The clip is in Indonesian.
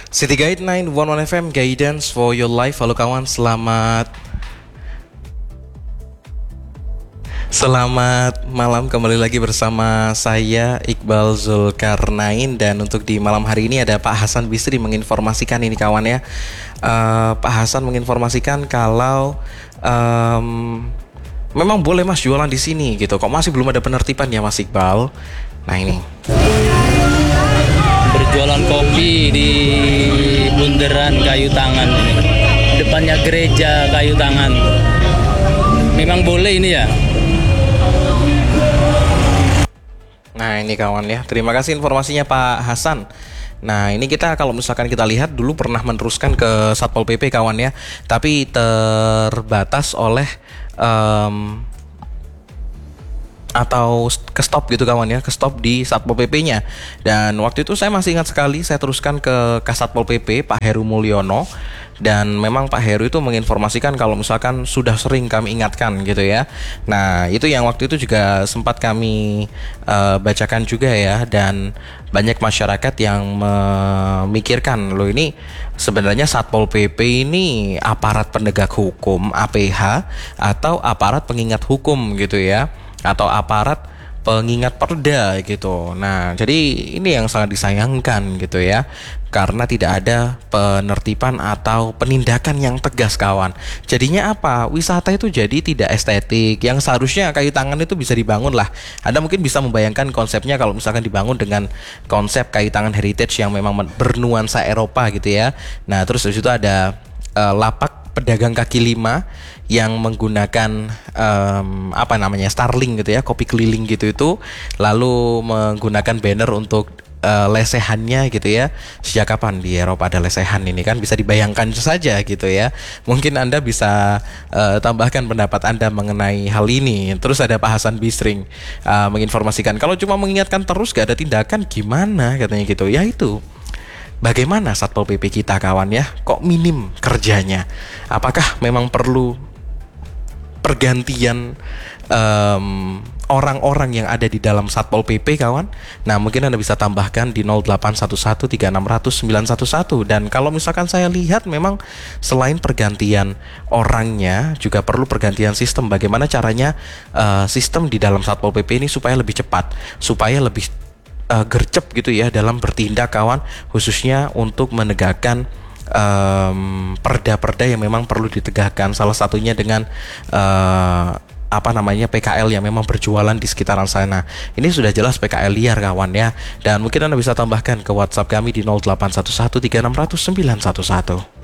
City Guide 911 FM Guidance for your life. Halo kawan, Selamat malam, kembali lagi bersama saya Iqbal Zulkarnain. Dan untuk di malam hari ini ada Pak Hasan Bisri menginformasikan ini kawan ya. Pak Hasan menginformasikan kalau memang boleh Mas jualan di sini gitu. Kok masih belum ada penertiban ya Mas Iqbal? Nah ini berjualan kopi di bundaran Kayu Tangan ini. Depannya gereja Kayu Tangan. Memang boleh ini ya. Nah ini kawan ya, terima kasih informasinya Pak Hasan. Nah ini kita kalau misalkan kita lihat dulu pernah meneruskan ke Satpol PP kawan ya, tapi terbatas oleh atau ke stop gitu kawan ya, ke stop di Satpol PP-nya. Dan waktu itu saya masih ingat sekali, saya teruskan ke Kasatpol PP Pak Heru Mulyono. Dan memang Pak Heru itu menginformasikan kalau misalkan sudah sering kami ingatkan gitu ya. Nah itu yang waktu itu juga sempat kami bacakan juga ya. Dan banyak masyarakat yang memikirkan, loh ini sebenarnya Satpol PP ini aparat penegak hukum APH atau aparat pengingat hukum gitu ya, atau aparat pengingat perda gitu. Nah jadi ini yang sangat disayangkan gitu ya, karena tidak ada penertiban atau penindakan yang tegas kawan. Jadinya apa? Wisata itu jadi tidak estetik. Yang seharusnya Kayu Tangan itu bisa dibangun lah. Anda mungkin bisa membayangkan konsepnya kalau misalkan dibangun dengan konsep Kayu Tangan Heritage yang memang bernuansa Eropa gitu ya. Nah terus di situ ada lapak pedagang kaki lima yang menggunakan Starling gitu ya, kopi keliling gitu itu, lalu menggunakan banner untuk lesehannya gitu ya. Sejak kapan di Eropa ada lesehan ini kan, bisa dibayangkan saja gitu ya. Mungkin Anda bisa tambahkan pendapat Anda mengenai hal ini. Terus ada Pak Hasan Bisring menginformasikan kalau cuma mengingatkan terus gak ada tindakan gimana katanya gitu. Ya itu, bagaimana Satpol PP kita kawan ya, kok minim kerjanya? Apakah memang perlu pergantian orang-orang yang ada di dalam Satpol PP kawan? Nah mungkin Anda bisa tambahkan di 08113600 911. Dan kalau misalkan saya lihat memang selain pergantian orangnya juga perlu pergantian sistem. Bagaimana caranya sistem di dalam Satpol PP ini supaya lebih cepat, supaya lebih gercep gitu ya dalam bertindak kawan, khususnya untuk menegakkan perda-perda yang memang perlu ditegakkan. Salah satunya dengan PKL yang memang berjualan di sekitaran sana. Ini sudah jelas PKL liar kawan ya. Dan mungkin Anda bisa tambahkan ke WhatsApp kami di 08113600 911.